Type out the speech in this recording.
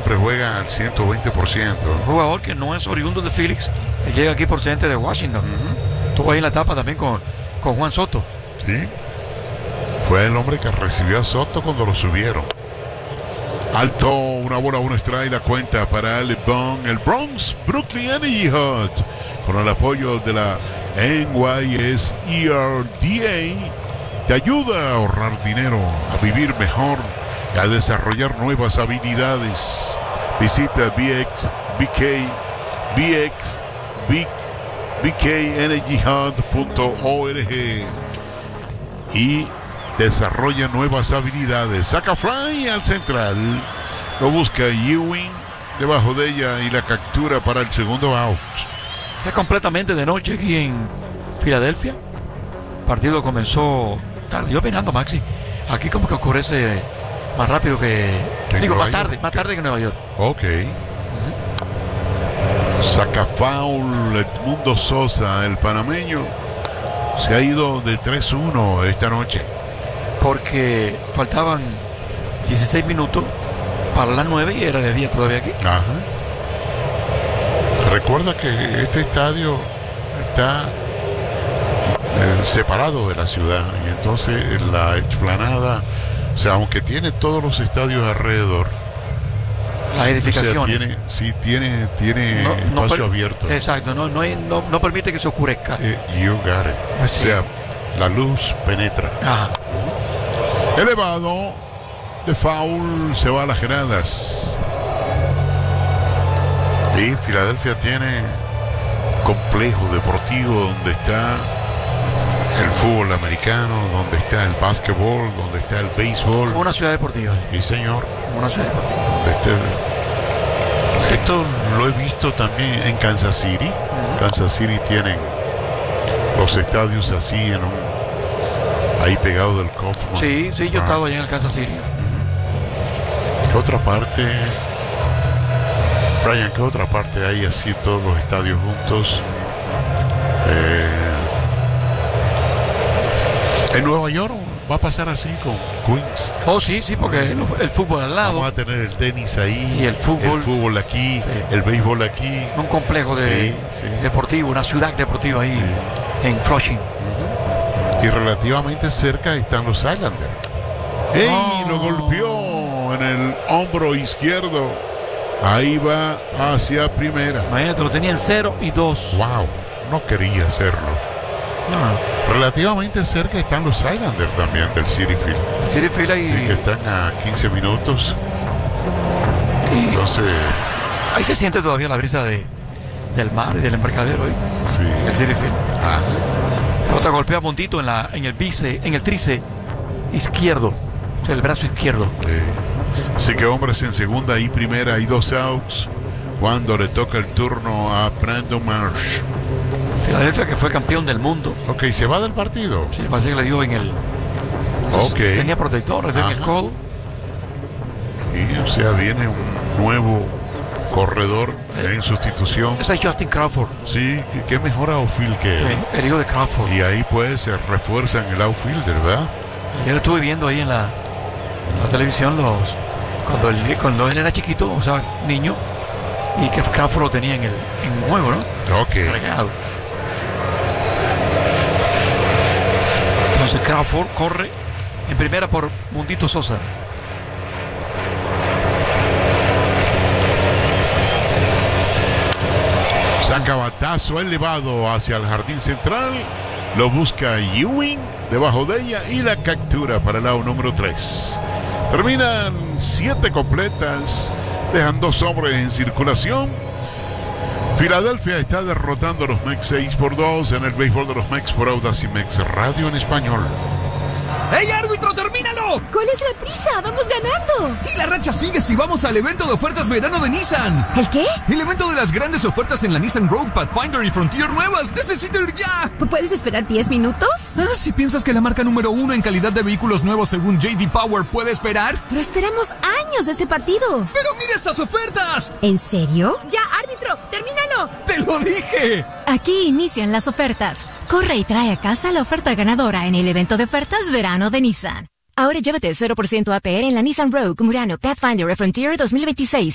siempre juega al 120%. Un jugador que no es oriundo de Phoenix, él llega aquí procedente de Washington. Estuvo ahí en la etapa también con Juan Soto. Sí. Fue el hombre que recibió a Soto cuando lo subieron. Alto, una bola, un strike, la cuenta para el Bronx Brooklyn Energy Hut, con el apoyo de la NYSERDA. Te ayuda a ahorrar dinero, a vivir mejor, a desarrollar nuevas habilidades. Visita bkenergyhut.org y desarrolla nuevas habilidades. Saca fly al central, lo busca Ewing debajo de ella y la captura para el segundo out. Es completamente de noche aquí en Filadelfia. El partido comenzó tarde. Yo opinando, Maxi, aquí como que oscurece más rápido que... más tarde que Nueva York. Ok. Saca foul Edmundo Sosa, el panameño. Se ha ido de 3-1 esta noche. Porque faltaban 16 minutos para las 9 y era de día todavía aquí. Ajá. Recuerda que este estadio está separado de la ciudad, y entonces la explanada, o sea, aunque tiene todos los estadios alrededor, las edificaciones, o sea, tiene espacio abierto. Exacto, no permite que se oscurezca. You got it. Pues sí. O sea, la luz penetra. Ajá. Elevado de foul, se va a las gradas. Y Filadelfia tiene complejo deportivo donde está el fútbol americano, donde está el básquetbol, donde está el béisbol. Como una ciudad deportiva. Sí, señor. Como una ciudad deportiva. Esto lo he visto también en Kansas City. Kansas City tienen los estadios así ahí pegado del Kaufman. Sí, yo he estado allá en el Kansas City. ¿Qué otra parte, Brian, qué otra parte hay así todos los estadios juntos? En Nueva York va a pasar así con Queens. Oh, sí, porque el fútbol al lado. Vamos a tener el tenis ahí. Y el fútbol aquí, sí. El béisbol aquí. Un complejo deportivo, una ciudad deportiva ahí en Flushing. Y relativamente cerca están los Islanders. ¡Ey! Lo golpeó en el hombro izquierdo. Ahí va hacia primera. Imagínate, lo tenían 0 y 2. Wow, no quería hacerlo. No. Relativamente cerca están los Islanders también del Citi Field. Citi Field ahí. Que están a 15 minutos. Entonces. Ahí se siente todavía la brisa del mar y del embarcadero. Sí. El Citi Field. Otra golpea puntito en el tríceps izquierdo. O sea, el brazo izquierdo. Así que hombres en segunda y primera y 2 outs. Cuando le toca el turno a Brandon Marsh. Filadelfia, que fue campeón del mundo. Ok, se va del partido. Sí, parece que le dio en el... Entonces, tenía protector, le dio en el codo. Y, o sea, viene un nuevo corredor en sustitución. Ese es Justin Crawford. Sí, que mejor outfield que él. Sí, el hijo de Crawford. Y ahí pues se refuerzan el outfield, ¿verdad? Yo lo estuve viendo ahí en la televisión cuando él era chiquito, o sea, niño, y que Crawford lo tenía en juego, ¿no? Ok. Cargado. Entonces Crawford corre en primera por Mundito Sosa. Saca batazo elevado hacia el jardín central. Lo busca Ewing debajo de ella y la captura para el out número 3. Terminan 7 completas. Dejan 2 hombres en circulación. Filadelfia está derrotando a los Mex 6-2 en el béisbol de los Mex por Audacy Mex Radio en español. ¡Ey, árbitro, termínalo! ¿Cuál es la prisa? ¡Vamos ganando! Y la racha sigue si vamos al evento de ofertas verano de Nissan. ¿El qué? El evento de las grandes ofertas en la Nissan Rogue, Pathfinder y Frontier nuevas. ¡Necesito ir ya! ¿Puedes esperar 10 minutos? Si piensas que la marca número 1 en calidad de vehículos nuevos según J.D. Power puede esperar. Pero esperamos años de este partido. ¡Pero mira estas ofertas! ¿En serio? ¡Ya, árbitro! ¡Termínalo! ¡Te lo dije! Aquí inician las ofertas. Corre y trae a casa la oferta ganadora en el evento de ofertas verano de Nissan. Ahora llévate 0% APR en la Nissan Rogue, Murano, Pathfinder y Frontier 2026.